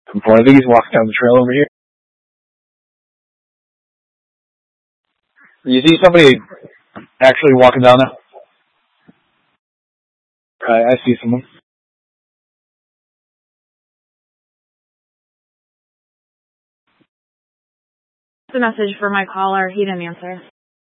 I think he's walking down the trail over here. You see somebody actually walking down there? I see someone. The message for my caller. He didn't answer.